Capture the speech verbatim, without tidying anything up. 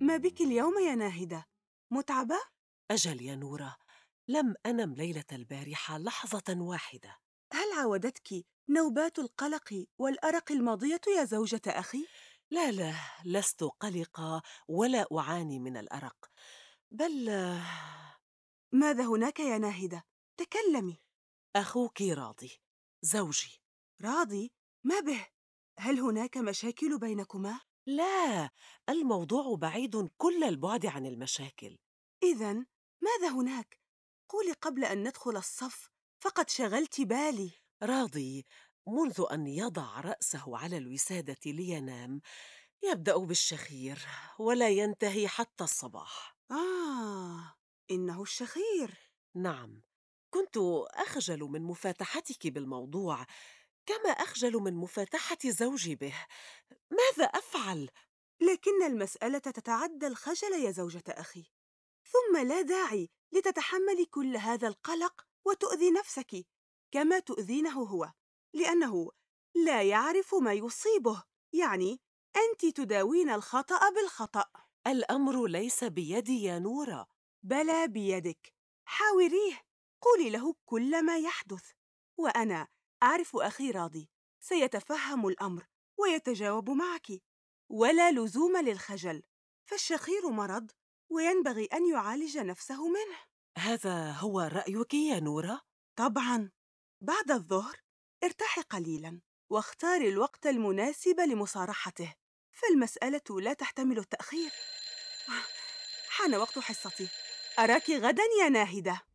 ما بك اليوم يا ناهدة؟ متعبة؟ أجل يا نورة، لم أنم ليلة البارحة لحظة واحدة. هل عاودتك نوبات القلق والأرق الماضية يا زوجة أخي؟ لا لا، لست قلقة ولا أعاني من الأرق، بل ماذا هناك يا ناهدة؟ تكلمي. أخوك راضي زوجي. راضي؟ ما به؟ هل هناك مشاكل بينكما؟ لا، الموضوع بعيد كل البعد عن المشاكل. إذن ماذا هناك؟ قولي قبل أن ندخل الصف، فقد شغلت بالي. راضي منذ أن يضع رأسه على الوسادة لينام يبدأ بالشخير ولا ينتهي حتى الصباح. آه، إنه الشخير. نعم، كنت أخجل من مفاتحتك بالموضوع كما أخجل من مفاتحة زوجي به. ماذا أفعل؟ لكن المسألة تتعدى الخجل يا زوجة أخي، ثم لا داعي لتتحملي كل هذا القلق وتؤذي نفسك كما تؤذينه هو، لأنه لا يعرف ما يصيبه. يعني أنت تداوين الخطأ بالخطأ. الأمر ليس بيدي يا نورة. بلى بيدك، حاوريه، قولي له كل ما يحدث، وأنا أعرف أخي راضي سيتفهم الأمر ويتجاوب معك. ولا لزوم للخجل، فالشخير مرض وينبغي أن يعالج نفسه منه. هذا هو رأيك يا نورة؟ طبعاً. بعد الظهر ارتاحي قليلاً واختاري الوقت المناسب لمصارحته، فالمسألة لا تحتمل التأخير. حان وقت حصتي، أراك غداً يا ناهدة.